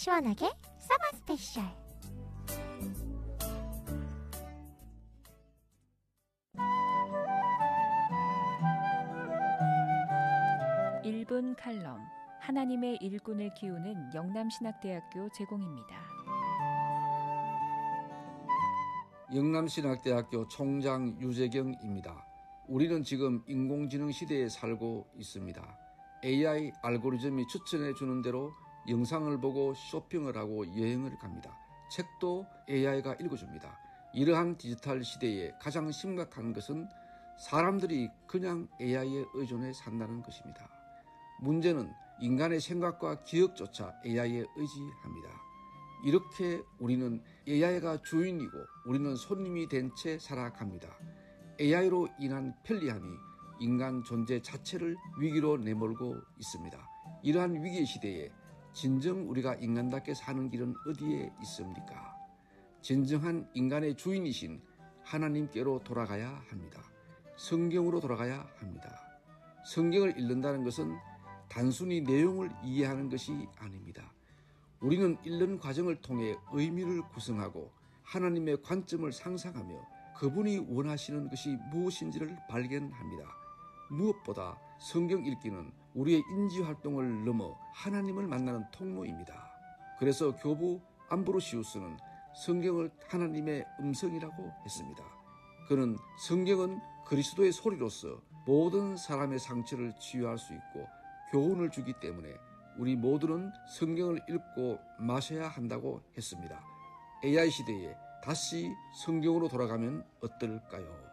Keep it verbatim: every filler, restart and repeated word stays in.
시원하게 서머 스페셜. 일 분 칼럼, 하나님의 일꾼을 키우는 영남신학대학교 제공입니다. 영남신학대학교 총장 유재경입니다. 우리는 지금 인공지능 시대에 살고 있습니다. 에이아이 알고리즘이 추천해 주는 대로 영상을 보고 쇼핑을 하고 여행을 갑니다. 책도 에이아이가 읽어줍니다. 이러한 디지털 시대에 가장 심각한 것은 사람들이 그냥 에이아이에 의존해 산다는 것입니다. 문제는 인간의 생각과 기억조차 에이아이에 의지합니다. 이렇게 우리는 에이아이가 주인이고 우리는 손님이 된 채 살아갑니다. 에이아이로 인한 편리함이 인간 존재 자체를 위기로 내몰고 있습니다. 이러한 위기의 시대에 진정 우리가 인간답게 사는 길은 어디에 있습니까? 진정한 인간의 주인이신 하나님께로 돌아가야 합니다. 성경으로 돌아가야 합니다. 성경을 읽는다는 것은 단순히 내용을 이해하는 것이 아닙니다. 우리는 읽는 과정을 통해 의미를 구성하고 하나님의 관점을 상상하며 그분이 원하시는 것이 무엇인지를 발견합니다. 무엇보다 성경 읽기는 우리의 인지활동을 넘어 하나님을 만나는 통로입니다. 그래서 교부 암브로시우스는 성경을 하나님의 음성이라고 했습니다. 그는 성경은 그리스도의 소리로서 모든 사람의 상처를 치유할 수 있고 교훈을 주기 때문에 우리 모두는 성경을 읽고 마셔야 한다고 했습니다. 에이아이 시대에 다시 성경으로 돌아가면 어떨까요?